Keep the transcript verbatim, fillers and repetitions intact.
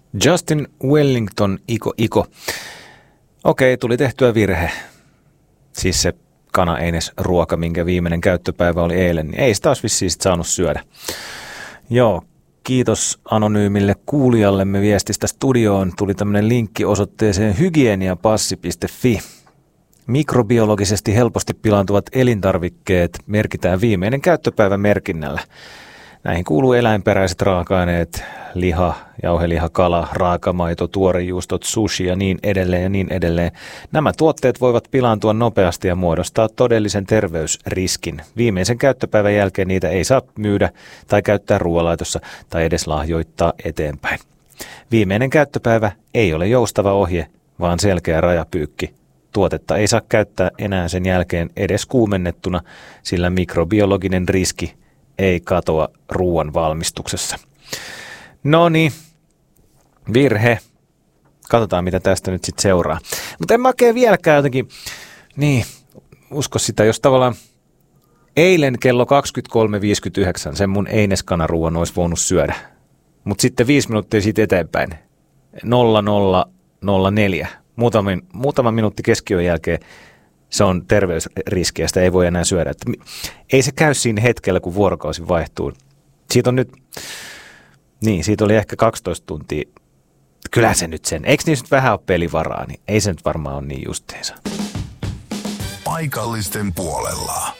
Justin Wellington, Iko Iko. Okei, tuli tehtyä virhe. Siis se kana-einesruoka, minkä viimeinen käyttöpäivä oli eilen, niin ei sitä olisi vissiin saanut syödä. Joo, kiitos anonyymille kuulijallemme viestistä studioon. Tuli tämmöinen linkki osoitteeseen hygieniapassi piste fi. Mikrobiologisesti helposti pilaantuvat elintarvikkeet merkitään viimeinen käyttöpäivä merkinnällä. Näihin kuuluu eläinperäiset raaka-aineet, liha, jauheliha, kala, raakamaito, tuorejuustot, sushi ja niin edelleen ja niin edelleen. Nämä tuotteet voivat pilaantua nopeasti ja muodostaa todellisen terveysriskin. Viimeisen käyttöpäivän jälkeen niitä ei saa myydä tai käyttää ruoanlaitossa tai edes lahjoittaa eteenpäin. Viimeinen käyttöpäivä ei ole joustava ohje, vaan selkeä rajapyykki. Tuotetta ei saa käyttää enää sen jälkeen edes kuumennettuna, sillä mikrobiologinen riski ei katoa ruoan valmistuksessa. No niin, virhe. Katsotaan, mitä tästä nyt sitten seuraa. Mutta en mä oikein vieläkään jotenkin, niin, usko sitä, jos tavallaan eilen kello kaksikymmentäkolme viisikymmentäyhdeksän sen mun eineskanaruuan olisi voinut syödä. Mutta sitten viisi minuuttia siitä eteenpäin, nolla nolla nolla neljä, muutama, muutama minuutti keskiön jälkeen, se on terveysriski ja sitä ei voi enää syödä. Että ei se käy siinä hetkellä, kun vuorokausi vaihtuu. Siitä on nyt, niin siitä oli ehkä kaksitoista tuntia. Kyllä se nyt sen. Eikö niissä nyt vähän ole pelivaraa, niin ei se nyt varmaan ole niin justiinsa. Paikallisten puolella.